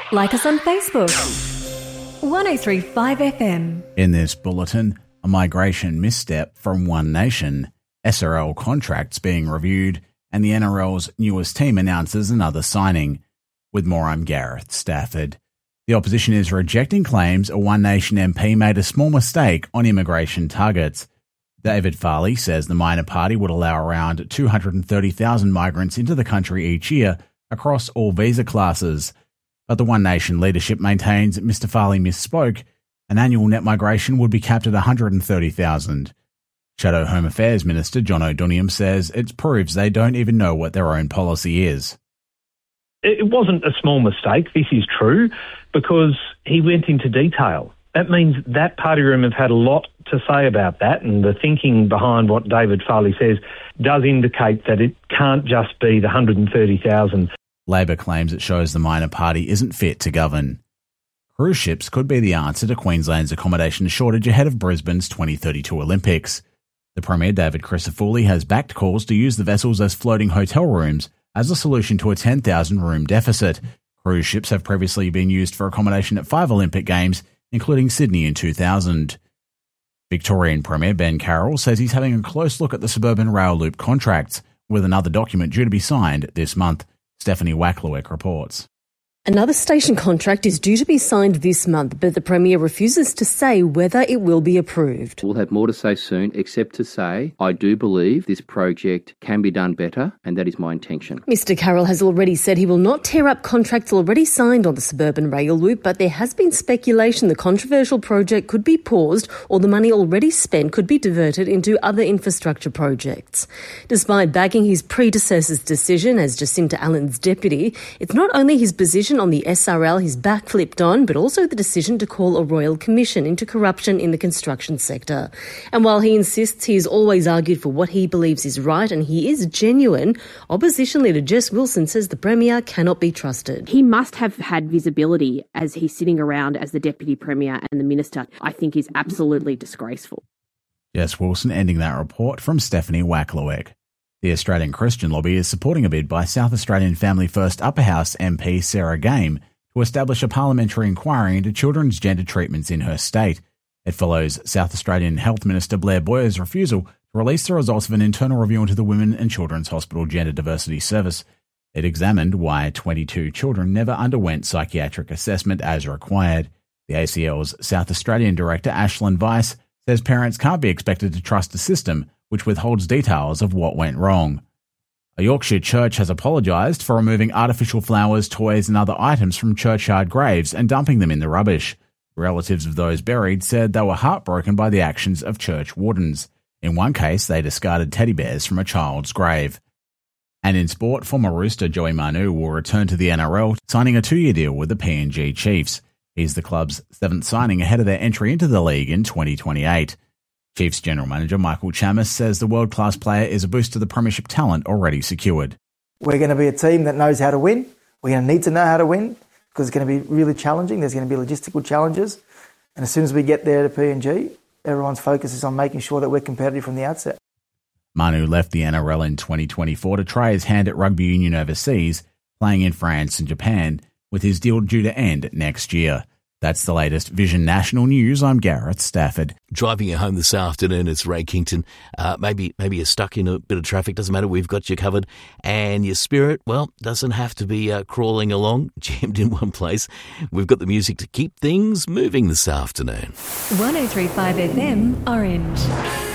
Like us on Facebook. 1035 FM. In this bulletin, a migration misstep from One Nation, SRL contracts being reviewed, and the NRL's newest team announces another signing. With more, I'm Gareth Stafford. The opposition is rejecting claims a One Nation MP made a small mistake on immigration targets. David Farley says the minor party would allow around 230,000 migrants into the country each year across all visa classes. But the One Nation leadership maintains Mr Farley misspoke. An annual net migration would be capped at 130,000. Shadow Home Affairs Minister John O'Donoghue says it proves they don't even know what their own policy is. It wasn't a small mistake, this is true, because he went into detail. That means that party room have had a lot to say about that, and the thinking behind what David Farley says does indicate that it can't just be the 130,000. Labor claims it shows the minor party isn't fit to govern. Cruise ships could be the answer to Queensland's accommodation shortage ahead of Brisbane's 2032 Olympics. The Premier David Crisafulli has backed calls to use the vessels as floating hotel rooms as a solution to a 10,000 room deficit. Cruise ships have previously been used for accommodation at 5 Olympic Games, including Sydney in 2000. Victorian Premier Ben Carroll says he's having a close look at the suburban rail loop contracts, with another document due to be signed this month. Stephanie Wacklewick reports. Another station contract is due to be signed this month, but the Premier refuses to say whether it will be approved. We'll have more to say soon, except to say I do believe this project can be done better, and that is my intention. Mr Carroll has already said he will not tear up contracts already signed on the suburban rail loop, but there has been speculation the controversial project could be paused or the money already spent could be diverted into other infrastructure projects. Despite backing his predecessor's decision as Jacinta Allen's deputy, it's not only his position on the SRL he's backflipped on, but also the decision to call a royal commission into corruption in the construction sector. And while he insists he's always argued for what he believes is right and he is genuine, opposition leader Jess Wilson says the Premier cannot be trusted. He must have had visibility as he's sitting around as the Deputy Premier and the Minister. I think is absolutely disgraceful. Jess Wilson ending that report from Stephanie Wacklewick. The Australian Christian Lobby is supporting a bid by South Australian Family First Upper House MP Sarah Game to establish a parliamentary inquiry into children's gender treatments in her state. It follows South Australian Health Minister Blair Boyer's refusal to release the results of an internal review into the Women and Children's Hospital Gender Diversity Service. It examined why 22 children never underwent psychiatric assessment as required. The ACL's South Australian Director Ashlyn Weiss says parents can't be expected to trust a system which withholds details of what went wrong. A Yorkshire church has apologised for removing artificial flowers, toys and other items from churchyard graves and dumping them in the rubbish. Relatives of those buried said they were heartbroken by the actions of church wardens. In one case, they discarded teddy bears from a child's grave. And in sport, former Rooster Joey Manu will return to the NRL, signing a 2-year deal with the PNG Chiefs. He's the club's 7th signing ahead of their entry into the league in 2028. Chiefs General Manager Michael Chammas says the world-class player is a boost to the premiership talent already secured. We're going to be a team that knows how to win. We're going to need to know how to win because it's going to be really challenging. There's going to be logistical challenges. And as soon as we get there to PNG, everyone's focus is on making sure that we're competitive from the outset. Manu left the NRL in 2024 to try his hand at rugby union overseas, playing in France and Japan, with his deal due to end next year. That's the latest Vision National News. I'm Gareth Stafford. Driving you home this afternoon, it's Ray Kington. Maybe you're stuck in a bit of traffic. Doesn't matter. We've got you covered. And your spirit, well, doesn't have to be crawling along, jammed in one place. We've got the music to keep things moving this afternoon. 1035 FM Orange.